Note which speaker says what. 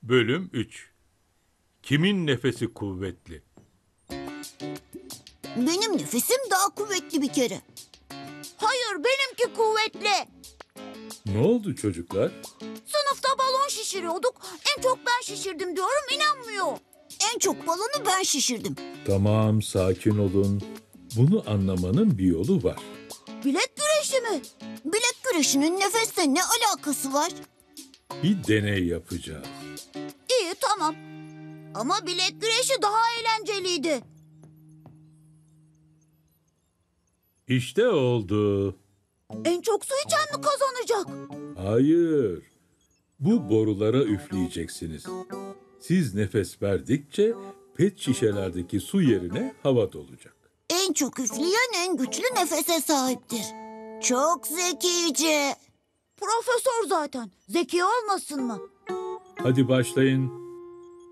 Speaker 1: Bölüm 3. Kimin nefesi kuvvetli?
Speaker 2: Benim nefesim daha kuvvetli bir kere. Hayır, benimki kuvvetli.
Speaker 1: Ne oldu çocuklar?
Speaker 2: Sınıfta balon şişiriyorduk. En çok ben şişirdim diyorum, inanmıyor. En çok balonu ben şişirdim.
Speaker 1: Tamam, sakin olun. Bunu anlamanın bir yolu var.
Speaker 2: Bilek güreşi mi? Bilek güreşinin nefesle ne alakası var?
Speaker 1: Bir deney yapacağız.
Speaker 2: İyi, tamam. Ama bilek güreşi daha eğlenceliydi.
Speaker 1: İşte oldu.
Speaker 2: En çok su içen mi kazanacak?
Speaker 1: Hayır. Bu borulara üfleyeceksiniz. Siz nefes verdikçe pet şişelerdeki su yerine hava dolacak.
Speaker 2: En çok üfleyen en güçlü nefese sahiptir. Çok zekice. Profesör zaten. Zeki olmasın mı?
Speaker 1: Hadi başlayın.